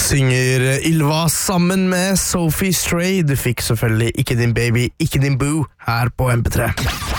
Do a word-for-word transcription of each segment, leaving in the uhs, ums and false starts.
Synger Ylva sammen med Sophie Stray. Du fikk selvfølgelig Ikke din baby, ikke din boo her på M P tre.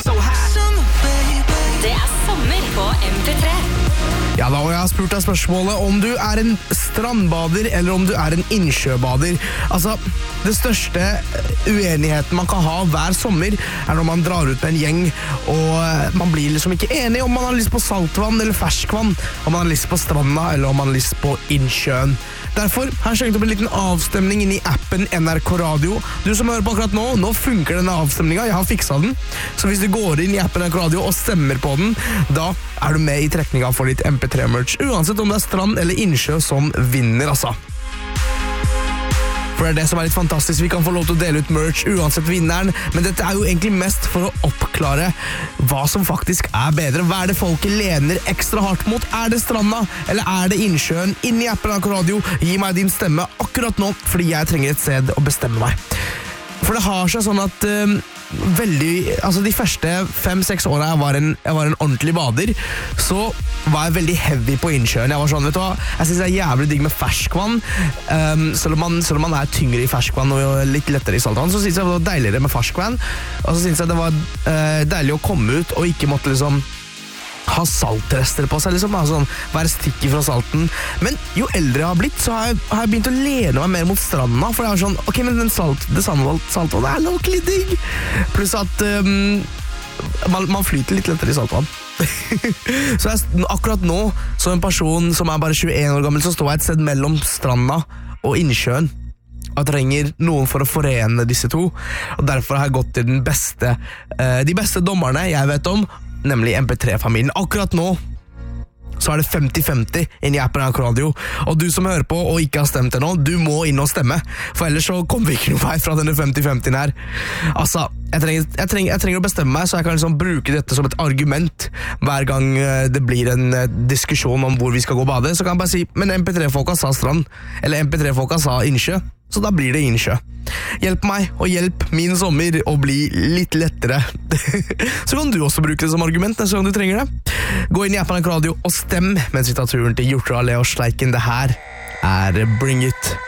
Det er sommer på M P tre. Ja da, og jeg har spurt deg spørsmålet om du er en strandbader eller om du er en innsjøbader. Altså, det største uenigheten man kan ha hver sommer er når man drar ut med en gjeng, og man blir liksom ikke enig om man har lyst på saltvann eller ferskvann, om man har lyst på stranda eller om man har lyst på innsjøen. Derfor har jeg skjenkt opp en liten avstemning inn i appen N R K Radio. Du som hører på akkurat nå, nå funker denne avstemningen, jeg har fiksa den. Så hvis du går inn i appen N R K Radio og stemmer på den, da er du med i trekninga for ditt M P tre-merch, uansett om det er strand eller innsjø som vinner, altså. For det er det som er litt fantastisk, vi kan få lov til å dele ut merch uansett vinneren, men dette er jo egentlig mest for å oppklare hva som faktisk er bedre. Hva er det folket lener ekstra hardt mot? Er det stranda, eller er det innsjøen? Inn i appen N R K Radio, gi meg din stemme akkurat nå, fordi jeg trenger et sted å bestemme meg. For det har seg sånn at um, veldig, altså de første fem-seks årene jeg var, en, jeg var en ordentlig bader, så var jeg veldig heavy på innsjøen. Jeg var sånn, vet du hva, jeg synes det er jævlig digg med ferskvann, um, selv, om man, selv om man er tyngre i ferskvann og litt lettere i saltvann, så synes jeg det var deiligere med ferskvann, og så synes jeg det var uh, deilig å komme ut og ikke måtte liksom ha saltrester på seg, liksom, altså, være sticky fra salten. Men jo eldre jeg har blitt, så har jeg, har jeg begynt å lene meg mer mot stranda, for jeg var sånn, ok, men den salt, det saltvann er nok litt digg. Pluss at um, man, man flyter litt lettere i saltvann. Så jeg, akkurat nå, som en person som er bare tjueen år gammel, så står jeg et sted mellom stranda og innsjøen. Og jeg trenger noen for å forene disse to, og derfor har jeg gått til den beste, uh, de beste dommerne jeg vet om, nemlig M P tre-familien. Akkurat nå så er det femti femti inn i appen N R K Radio, og du som hører på og ikke har stemt ennå, du må inn og stemme, for ellers så kommer vi ikke noe vei fra denne femti femti her. Altså, jeg trenger, jeg, trenger, jeg trenger å bestemme meg, så jeg kan liksom bruke dette som et argument hver gang det blir en diskusjon om hvor vi skal gå og bade. Så kan jeg bare si, men M P tre-folka sa strand, eller M P tre-folka sa innsjø, så da blir det innsjø. Hjelp meg, og hjelp min sommer å bli litt lettere. Så kan du også bruke det som argument neste gang du trenger det. Gå inn i appen N R K Radio og stem mens vi tar turen til Hjortdal og Sleiken. Det her er Bring It.